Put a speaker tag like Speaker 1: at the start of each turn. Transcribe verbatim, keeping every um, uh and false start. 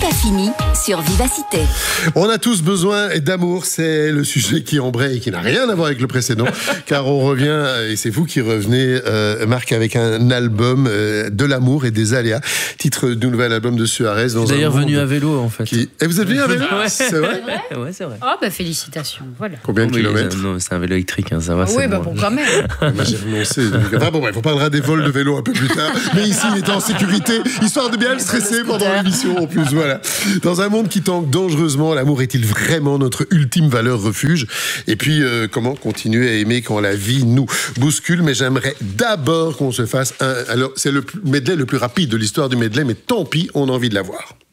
Speaker 1: pas fini sur Vivacité.
Speaker 2: On a tous besoin d'amour, c'est le sujet qui embraye et qui n'a rien à voir avec le précédent, car on revient, et c'est vous qui revenez, euh, Marc, avec un album euh, de l'amour et des aléas, titre du nouvel album de Suarez. Dans
Speaker 3: D'ailleurs,
Speaker 2: un
Speaker 3: venu à vélo, en fait.
Speaker 2: Qui... Et vous êtes venu à vélo?
Speaker 3: Ouais.
Speaker 2: C'est vrai?
Speaker 3: Ouais, c'est vrai.
Speaker 4: Oh, bah félicitations, voilà.
Speaker 2: Combien de
Speaker 3: Oui,
Speaker 2: kilomètres?
Speaker 3: Non, c'est un vélo électrique, hein, ça va.
Speaker 4: Oui, bah bon, quand même.
Speaker 2: Bah, j'ai renoncé. Enfin, bon, bref, on parlera des vols de vélo un peu plus tard. Mais ici, il était en sécurité, histoire de bien le stresser pendant l'émission, en plus. Voilà. Dans un monde qui tangue dangereusement, l'amour est-il vraiment notre ultime valeur refuge? Et puis, euh, comment continuer à aimer quand la vie nous bouscule? Mais j'aimerais d'abord qu'on se fasse un... Alors, c'est le medley le plus rapide de l'histoire du medley, mais tant pis, on a envie de l'avoir.